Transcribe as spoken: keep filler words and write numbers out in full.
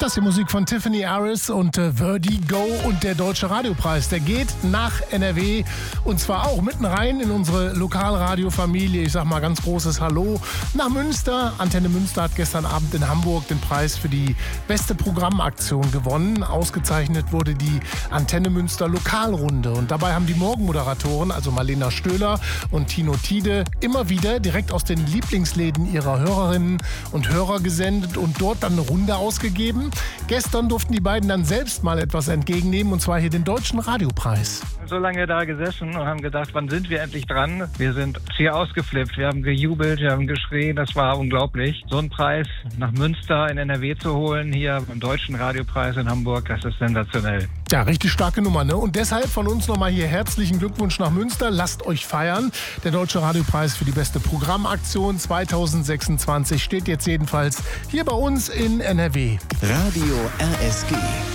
Das ist die Musik von Tiffany Harris und äh, Vertigo und der Deutsche Radiopreis. Der geht nach N R W und zwar auch mitten rein in unsere Lokalradiofamilie. Ich sag mal ganz großes Hallo nach Münster. Antenne Münster hat gestern Abend in Hamburg den Preis für die beste Programmaktion gewonnen. Ausgezeichnet wurde die Antenne Münster Lokalrunde und dabei haben die Morgenmoderatoren, also Marlena Stöhler und Tino Tiede, immer wieder direkt aus den Lieblingsläden ihrer Hörerinnen und Hörer gesendet und dort dann eine Runde ausgegeben. Gestern durften die beiden dann selbst mal etwas entgegennehmen, und zwar hier den Deutschen Radiopreis. So lange da gesessen und haben gedacht, wann sind wir endlich dran? Wir sind hier ausgeflippt, wir haben gejubelt, wir haben geschrien, das war unglaublich. So einen Preis nach Münster in N R W zu holen, hier beim Deutschen Radiopreis in Hamburg, das ist sensationell. Ja, richtig starke Nummer, ne? Und deshalb von uns nochmal hier herzlichen Glückwunsch nach Münster. Lasst euch feiern. Der Deutsche Radiopreis für die beste Programmaktion zweitausendsechsundzwanzig steht jetzt jedenfalls hier bei uns in N R W. Radio R S G.